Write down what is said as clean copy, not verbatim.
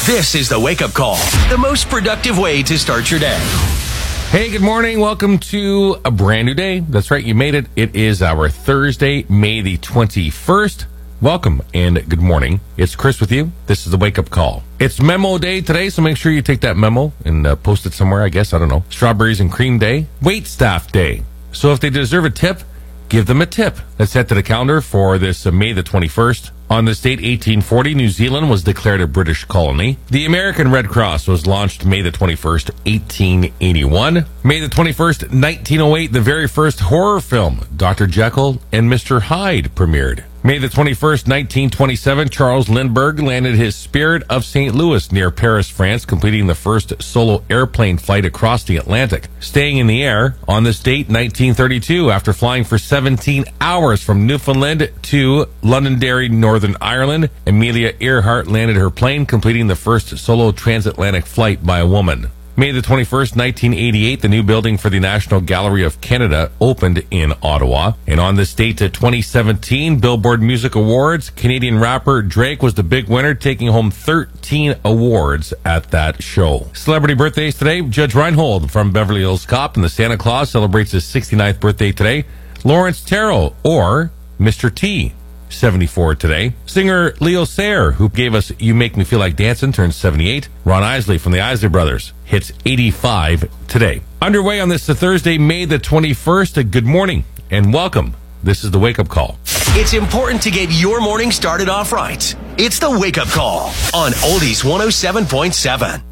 This is the Wake Up Call, the most productive way to start your day. Hey, good morning. Welcome to a brand new day. That's right, you made it. It is our Thursday, May the 21st. Welcome and good morning. It's Chris with you. This is the Wake Up Call. It's Memo Day today, so make sure you take that memo and post it somewhere, I guess. I don't know. Strawberries and Cream Day. Wait Staff Day. So if they deserve a tip, give them a tip. Let's head to the calendar for this May the 21st. On this date, 1840, New Zealand was declared a British colony. The American Red Cross was launched May the 21st, 1881. May the 21st, 1908, the very first horror film, Dr. Jekyll and Mr. Hyde, premiered. May the 21st, 1927, Charles Lindbergh landed his Spirit of St. Louis near Paris, France, completing the first solo airplane flight across the Atlantic. Staying in the air, on this date, 1932, after flying for 17 hours from Newfoundland to Londonderry, Northern Ireland, Amelia Earhart landed her plane, completing the first solo transatlantic flight by a woman. May the 21st, 1988, the new building for the National Gallery of Canada opened in Ottawa. And on this date, 2017, Billboard Music Awards, Canadian rapper Drake was the big winner, taking home 13 awards at that show. Celebrity birthdays today, Judge Reinhold from Beverly Hills Cop and the Santa Claus celebrates his 69th birthday today. Lawrence Terrell, or Mr. T, 74 today. Singer Leo Sayer, who gave us You Make Me Feel Like Dancing, turns 78. Ron Isley from the Isley Brothers hits 85 today. Underway on this Thursday, May the 21st. Good morning and welcome. This is the Wake Up Call. It's important to get your morning started off right. It's the Wake Up Call on Oldies 107.7.